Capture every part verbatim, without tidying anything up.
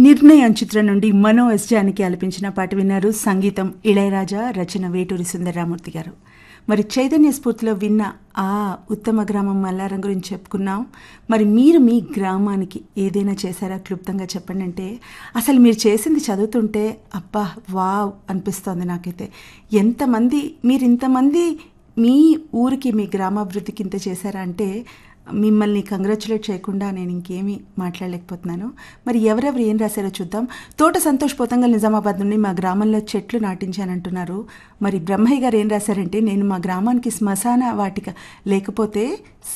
నిర్ణయం చిత్రం నుండి మనో ఎస్ జానకి ఆలపించిన పాట విన్నారు. సంగీతం ఇళయరాజా, రచన వేటూరి సుందరరామూర్తి గారు. మరి చైతన్య స్ఫూర్తిలో విన్న ఆ ఉత్తమ గ్రామం మల్లారం గురించి చెప్పుకున్నాం. మరి మీరు మీ గ్రామానికి ఏదైనా చేశారా క్లుప్తంగా చెప్పండి. అంటే అసలు మీరు చేసింది చదువుతుంటే అబ్బా వావ్ అనిపిస్తోంది నాకైతే. ఎంతమంది మీరు ఇంతమంది మీ ఊరికి మీ గ్రామాభివృద్ధికి ఇంత చేశారా అంటే మిమ్మల్ని కంగ్రాచులేట్ చేయకుండా నేను ఇంకేమీ మాట్లాడలేకపోతున్నాను. మరి ఎవరెవరు ఏం రాశారో చూద్దాం. తోట సంతోష్ పోతంగల్ నిజామాబాద్ నుండి మా గ్రామంలో చెట్లు నాటించానంటున్నారు. మరి బ్రహ్మయ్య గారు ఏం రాశారంటే నేను మా గ్రామానికి శ్మశాన వాటిక లేకపోతే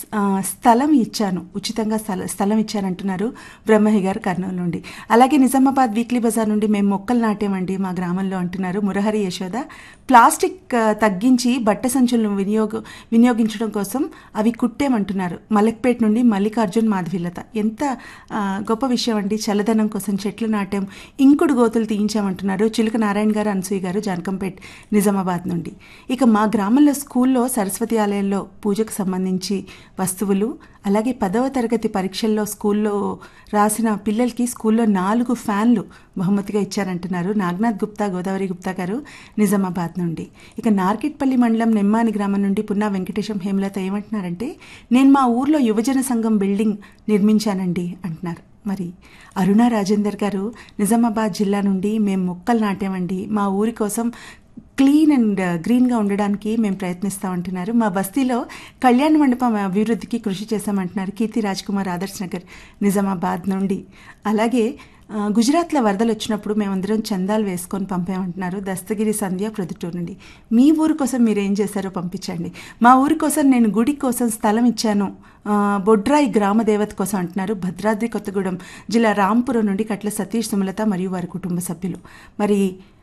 స్థలం ఇచ్చాను, ఉచితంగా స్థల స్థలం ఇచ్చానంటున్నారు బ్రహ్మయ్య గారు కర్నూలు నుండి. అలాగే నిజామాబాద్ వీక్లీ బజార్ నుండి మేము మొక్కలు నాటామండి మా గ్రామంలో అంటున్నారు మురహరి యశోద. ప్లాస్టిక్ తగ్గించి బట్ట సంచులను వినియోగ వినియోగించడం కోసం అవి కుట్టేమంటున్నారు మలక్పేట నుండి మల్లికార్జున్ మాధవిలత. ఎంత గొప్ప విషయం అండి. చల్లదనం కోసం చెట్లు నాటాం, ఇంకుడు గోతులు తీయించామంటున్నారు చిలుక నారాయణ గారు, అనసూయ గారు, జానకంపేట్ నిజామాబాద్ నుండి. ఇక మా గ్రామంలో స్కూల్లో సరస్వతి ఆలయంలో పూజకు సంబంధించి వస్తువులు, అలాగే పదవ తరగతి పరీక్షల్లో స్కూల్లో రాసిన పిల్లలకి స్కూల్లో నాలుగు ఫ్యాన్లు బహుమతిగా ఇచ్చారంటున్నారు నాగనాథ్ గుప్తా, గోదావరి గుప్తా గారు నిజామాబాద్ నుండి. ఇక నార్కెట్పల్లి మండలం నెమ్మాని గ్రామం నుండి పున్నా వెంకటేశం హేమలత ఏమంటున్నారంటే నేను మా ఊర్లో యువజన సంఘం బిల్డింగ్ నిర్మించానండి అంటున్నారు. మరి అరుణ రాజేందర్ గారు నిజామాబాద్ జిల్లా నుండి మేము మొక్కలు నాటామండి, మా ఊరి కోసం క్లీన్ అండ్ గ్రీన్గా ఉండడానికి మేము ప్రయత్నిస్తామంటున్నారు. మా బస్తీలో కళ్యాణ మండపం అభివృద్ధికి కృషి చేశామంటున్నారు కీర్తి రాజ్ కుమార్, ఆదర్శ్ నగర్ నిజామాబాద్ నుండి. అలాగే గుజరాత్లో వరదలు వచ్చినప్పుడు మేమందరం చందాలు వేసుకొని పంపామంటున్నారు దస్తగిరి సంధ్య ప్రొద్దుటూరు నుండి. మీ ఊరి కోసం మీరు ఏం చేశారో పంపించండి. మా ఊరి కోసం నేను గుడి కోసం స్థలం ఇచ్చాను బొడ్రాయి గ్రామ దేవత కోసం అంటున్నారు భద్రాద్రి కొత్తగూడెం జిల్లా రాంపురం నుండి కట్ల సతీష్, సుమలత మరియు వారి కుటుంబ సభ్యులు. మరి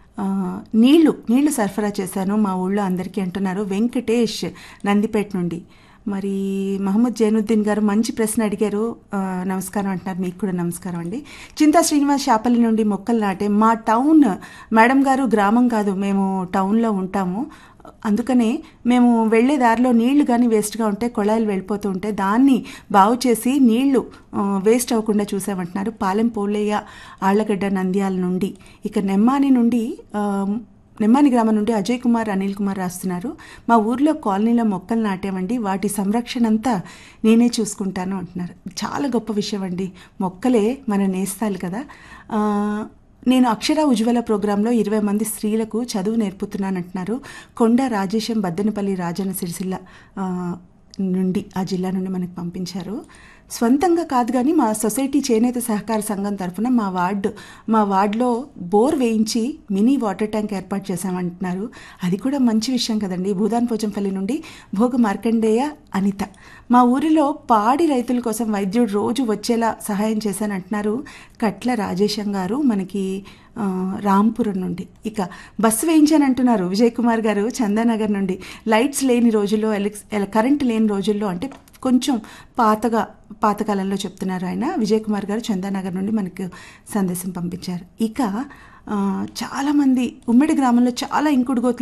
నీళ్లు నీళ్లు సరఫరా చేశాను మా ఊళ్ళో అందరికీ అంటున్నారు వెంకటేష్ నందిపేట నుండి. మరి మహమ్మద్ జైనుద్దీన్ గారు మంచి ప్రశ్న అడిగారు, నమస్కారం అంటున్నారు. మీకు కూడా నమస్కారం అండి. చింతా శ్రీనివాస్ శాపల్లి నుండి మొక్కలు నాటే మా టౌన్ మేడం గారు గ్రామం కాదు, మేము టౌన్లో ఉంటాము, అందుకనే మేము వెళ్లే దారిలో నీళ్లు కానీ వేస్ట్గా ఉంటే కొళాయిలు వెళ్ళిపోతూ ఉంటే దాన్ని బాగు చేసి నీళ్లు వేస్ట్ అవ్వకుండా చూసామంటున్నారు పాలెం పోలయ్య, ఆళ్లగడ్డ, నంద్యాల నుండి. ఇక నెమ్మాని నుండి నెమ్మాని గ్రామం నుండి అజయ్ కుమార్, అనిల్ కుమార్ రాస్తున్నారు మా ఊర్లో కాలనీలో మొక్కలు నాటామండి, వాటి సంరక్షణ అంతా నేనే చూసుకుంటాను అంటున్నారు. చాలా గొప్ప విషయం అండి. మొక్కలే మన నేస్తాలు కదా. నేను అక్షర ఉజ్వల ప్రోగ్రాంలో ఇరవై మంది స్త్రీలకు చదువు నేర్పుతున్నానంటున్నారు కొండ రాజేశం, బద్దెనపల్లి, రాజన్న సిరిసిల్ల నుండి, ఆ జిల్లా నుండి మనకు పంపించారు. స్వంతంగా కాదు కానీ మా సొసైటీ చేనేత సహకార సంఘం తరఫున మా వార్డు మా వార్డులో బోర్ వేయించి మినీ వాటర్ ట్యాంక్ ఏర్పాటు చేశామంటున్నారు. అది కూడా మంచి విషయం కదండి. భూదాన్ పోచంపల్లి నుండి భోగ మార్కండేయ అనిత. మా ఊరిలో పాడి రైతుల కోసం వైద్యుడు రోజు వచ్చేలా సహాయం చేశానంటున్నారు కట్ల రాజేశం గారు మనకి రాంపురం నుండి. ఇక బస్సు వేయించానంటున్నారు విజయ్ కుమార్ గారు చందానగర్ నుండి. లైట్స్ లేని రోజుల్లో ఎలక్స్ కరెంట్ లేని రోజుల్లో అంటే కొంచెం పాతగా పాతకాలంలో చెప్తున్నారు ఆయన విజయ్ కుమార్ గారు చందానగర్ నుండి మనకు సందేశం పంపించారు. ఇక చాలామంది ఉమ్మడి గ్రామంలో చాలా ఇంకుడు గోతులు